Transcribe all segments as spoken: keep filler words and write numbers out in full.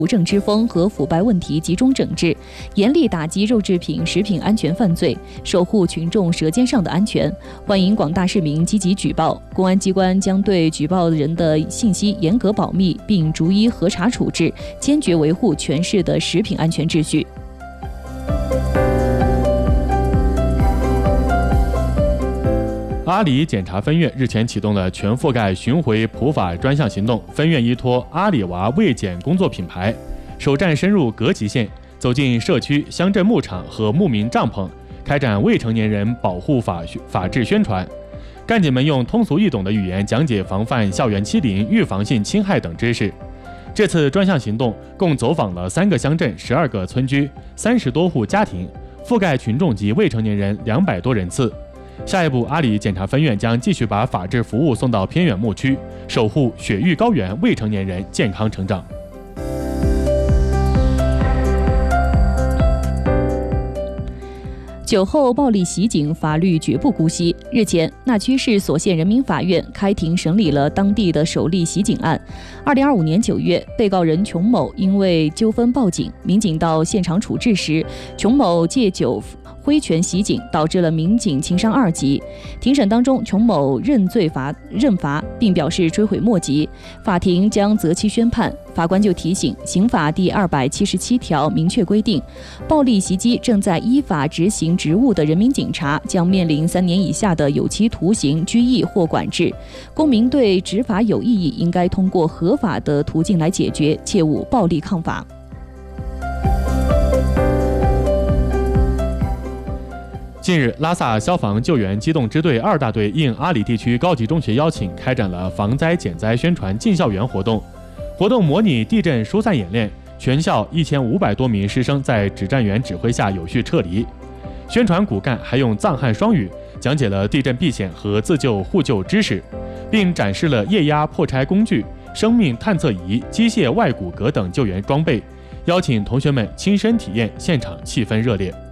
无政之风和腐败问题集中整治，严厉打击肉制品、食品安全犯罪，守护群众舌尖上的安全。欢迎广大市民积极举报，公安机关将对举报人的信息严格保密，并逐一核查处置，坚决维护全市的食品安全秩序。 阿里检察分院日前启动了全覆盖巡回普法专项行动，分院依托阿里娃卫检工作品牌，首站深入各级县，走进社区、乡镇牧场和牧民帐篷，开展未成年人保护法法治宣传。干警们用通俗易懂的语言讲解防范校园欺凌、预防性侵害等知识。这次专项行动共走访了三个乡镇、十二个村居、三十多户家庭，覆盖群众及未成年人两百多人次。下一步，阿里检察分院将继续把法治服务送到偏远牧区，守护雪域高原未成年人健康成长。 酒后暴力袭警，法律绝不姑息。日前，那曲市所县人民法院开庭审理了当地的首例袭警案。二零二五年九月，被告人琼某因为纠纷报警，民警到现场处置时，琼某借酒挥拳袭警，导致了民警情伤二级。庭审当中，琼某认罪罚认罚，并表示追悔莫及。法庭将择期宣判。法官就提醒，刑法第二百七十七条明确规定，暴力袭击正在依法执行职务的人民警察将面临三年以下的有期徒刑、拘役或管制。公民对执法有异议，应该通过合法的途径来解决，切勿暴力抗法。 近日，拉萨消防救援机动支队二大队应阿里地区高级中学邀请，开展了防灾减灾宣传进校园活动。活动模拟地震疏散演练，全校一千五百多名师生在指战员指挥下有序撤离。宣传骨干还用藏汉双语讲解了地震避险和自救互救知识，并展示了液压破拆工具、生命探测仪、机械外骨骼等救援装备，邀请同学们亲身体验，现场气氛热烈。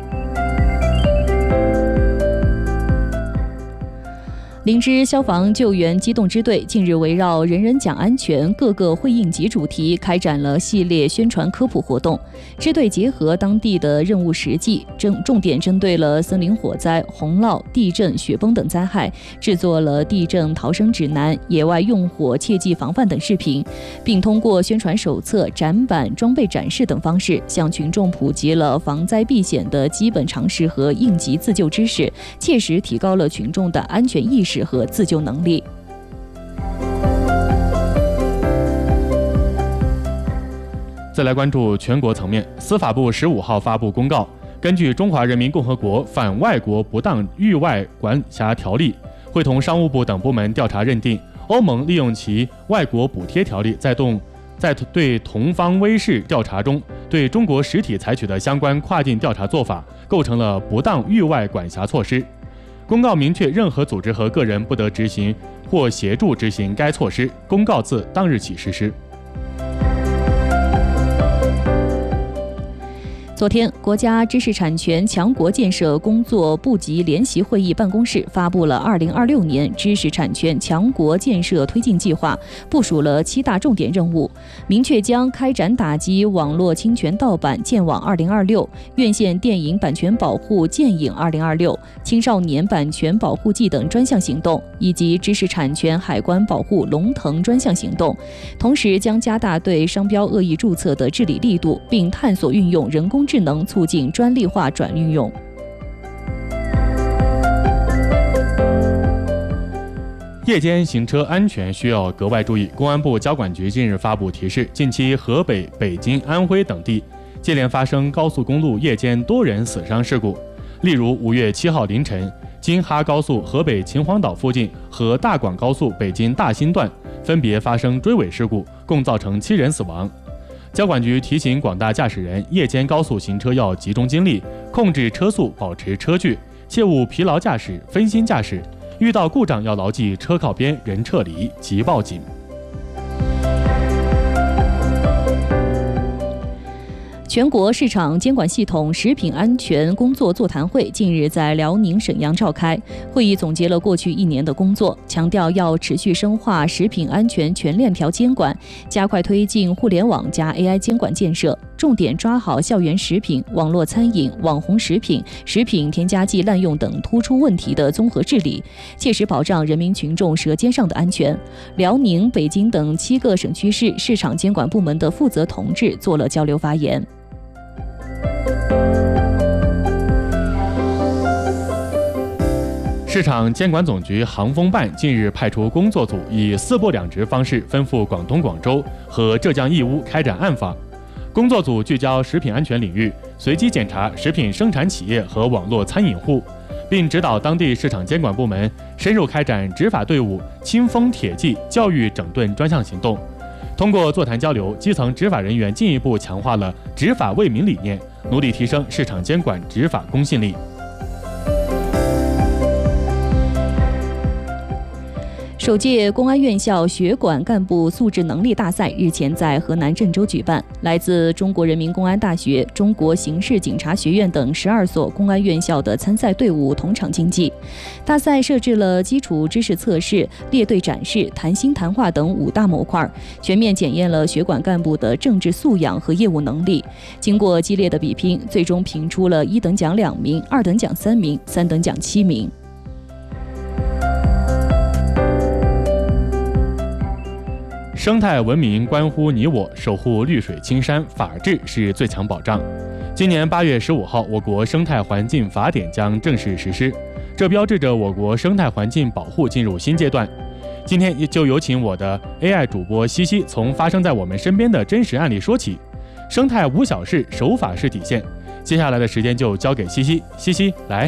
灵芝消防救援机动支队近日围绕人人讲安全、个个会应急主题，开展了系列宣传科普活动。支队结合当地的任务实际，重点针对了森林火灾、洪涝、地震、雪崩等灾害，制作了地震逃生指南、野外用火切忌防范等视频，并通过宣传手册、展板、装备展示等方式，向群众普及了防灾避险的基本常识和应急自救知识，切实提高了群众的安全意识和自救能力。 再来关注全国层面，司法部十五号发布公告，根据《中华人民共和国反外国不当域外管辖条例》，会同商务部等部门调查认定，欧盟利用其外国补贴条例，在动在对同方威视调查中，对中国实体采取的相关跨境调查做法，构成了不当域外管辖措施。公告明确，任何组织和个人不得执行或协助执行该措施。公告自当日起实施。 昨天，国家知识产权强国建设工作部级联席会议办公室发布了二零二六年知识产权强国建设推进计划，部署了七大重点任务，明确将开展打击网络侵权盗版建网二零二六、院线电影版权保护建影二零二六、青少年版权保护季等专项行动，以及知识产权海关保护龙腾专项行动。同时，将加大对商标恶意注册的治理力度，并探索运用人工智能促进专利化转运用。 夜间行车安全需要格外注意。公安部交管局近日发布提示，近期河北、北京、安徽等地接连发生高速公路夜间多人死伤事故。例如，五月七号凌晨，京哈高速河北秦皇岛附近和大广高速北京大兴段分别发生追尾事故，共造成七人死亡。交管局提醒广大驾驶人，夜间高速行车要集中精力，控制车速，保持车距，切勿疲劳驾驶、分心驾驶。遇到故障要牢记车靠边，人撤离，即报警。 全国市场监管系统食品安全工作座谈会近日在辽宁沈阳召开。会议总结了过去一年的工作，强调要持续深化食品安全全链条监管，加快推进互联网加 A I 监管建设，重点抓好校园食品、网络餐饮、网红食品、食品添加剂滥用等突出问题的综合治理，切实保障人民群众舌尖上的安全。辽宁、北京等七个省区市市场监管部门的负责同志做了交流发言。 市场监管总局航风办近日派出工作组，以四部两职方式奔赴广东广州和浙江义乌开展暗访。工作组聚焦食品安全领域，随机检查食品生产企业和网络餐饮户，并指导当地市场监管部门深入开展执法队伍清风铁骑教育整顿专项行动。通过座谈交流，基层执法人员进一步强化了执法为民理念，努力提升市场监管执法公信力。 首届公安院校学管干部素质能力大赛日前在河南郑州举办，来自中国人民公安大学、中国刑事警察学院等十二所公安院校的参赛队伍同场竞技。大赛设置了基础知识测试、列队展示、谈心谈话等五大模块，全面检验了学管干部的政治素养和业务能力。经过激烈的比拼，最终评出了一等奖两名、二等奖三名、三等奖七名。 生态文明关乎你我，守护绿水青山，法治是最强保障。今年八月十五号，我国生态环境法典将正式实施，这标志着我国生态环境保护进入新阶段。今天就有请我的 A I 主播西西，从发生在我们身边的真实案例说起。生态无小事，守法是底线。接下来的时间就交给西西，西西来。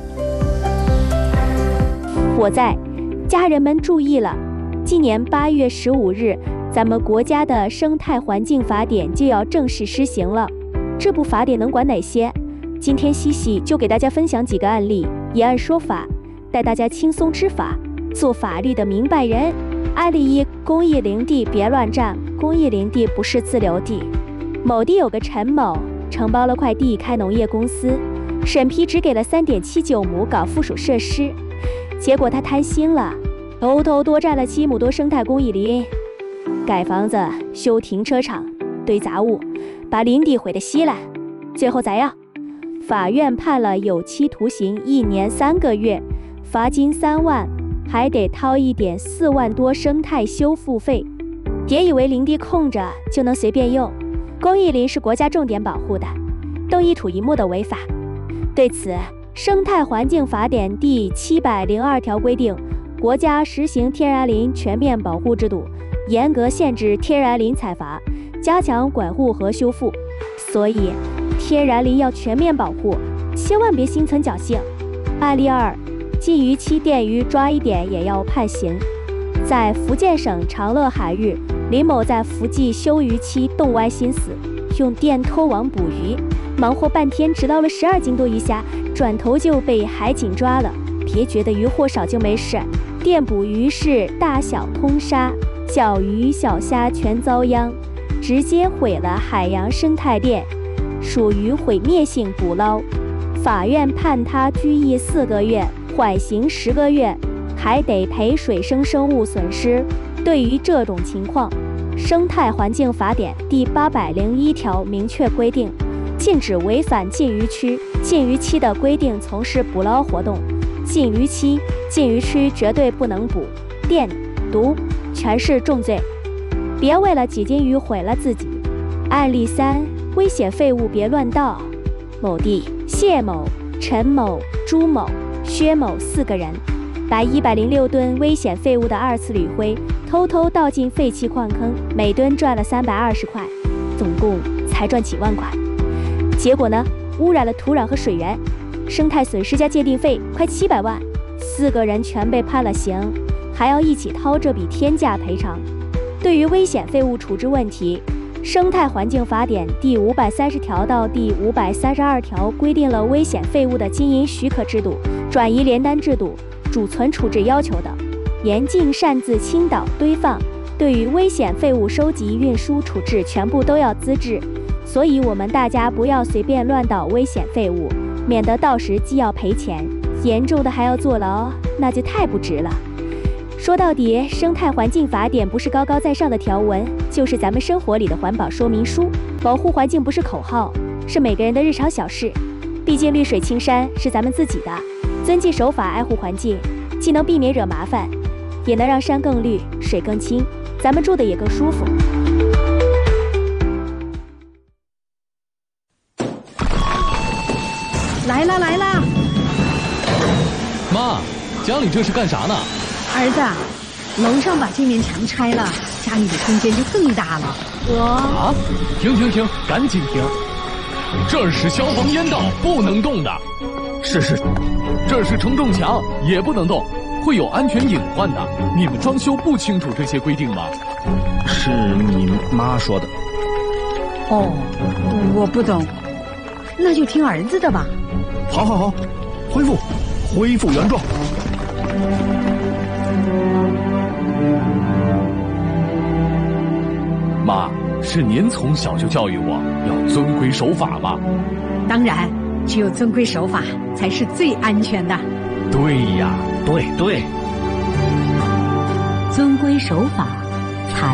我在，家人们注意了。今年八月十五日，咱们国家的生态环境法典就要正式施行了。这部法典能管哪些？今天西西就给大家分享几个案例，以案说法，带大家轻松知法，做法律的明白人。案例一：公益林地别乱占，公益林地不是自留地。某地有个陈某，承包了块地开农业公司，审批只给了三点七九亩搞附属设施，结果他贪心了。偷偷多占了七亩多生态公益林，盖房子、修停车场、堆杂物，把林地毁得稀烂。最后咋样？法院判了有期徒刑一年三个月，罚金三万，还得掏一点四万多生态修复费。别以为林地空着就能随便用，公益林是国家重点保护的，动一土一木的违法。对此，生态环境法典第七百零二条规定，国家实行天然林全面保护制度，严格限制天然林采伐，加强管护和修复。所以，天然林要全面保护，千万别心存侥幸。案例二：禁渔期电鱼抓一点也要判刑。在福建省长乐海域，林某在福记休渔期动歪心思，用电拖网捕鱼，忙活半天只捞了十二斤多鱼虾，转头就被海警抓了。别觉得渔获少就没事，电捕鱼是大小通杀，小鱼小虾全遭殃，直接毁了海洋生态链，属于毁灭性捕捞。法院判他拘役四个月，缓刑十个月，还得赔水生生物损失。对于这种情况，生态环境法典第八百零一条明确规定，禁止违反禁渔区、禁渔期的规定从事捕捞活动。禁渔期、禁渔区绝对不能捕，电、毒全是重罪，别为了几斤鱼毁了自己。案例三：危险废物别乱倒。某地，谢某、陈某、朱某、薛某四个人，把一百零六吨危险废物的二次铝灰偷偷倒进废弃矿坑，每吨赚了三百二十块，总共才赚几万块。结果呢，污染了土壤和水源。生态损失加鉴定费快七百万，四个人全被判了刑，还要一起掏这笔天价赔偿。对于危险废物处置问题，生态环境法典第五百三十条到第五百三十二条规定了危险废物的经营许可制度、转移联单制度、储存处置要求等，严禁擅自倾倒堆放。对于危险废物收集、运输、处置，全部都要资质。 所以我们大家不要随便乱倒危险废物，免得到时既要赔钱，严重的还要坐牢，那就太不值了。说到底，生态环境法典不是高高在上的条文，就是咱们生活里的环保说明书。保护环境不是口号，是每个人的日常小事。毕竟绿水青山是咱们自己的，遵纪守法，爱护环境，既能避免惹麻烦，也能让山更绿，水更清，咱们住的也更舒服。 来啦来啦！ 妈，家里这是干啥呢？ 儿子，楼上把这面墙拆了，家里的空间就更大了。我啊！停停停，赶紧停！这儿是消防烟道，不能动的。是是，这是承重墙，也不能动，会有安全隐患的。你们装修不清楚这些规定吗？ 是你妈说的。 哦，我不懂，那就听儿子的吧。 好好好，恢复，恢复原状。 妈，是您从小就教育我要遵规守法吧？ 当然，只有遵规守法才是最安全的。 对呀， 对对， 遵规守法。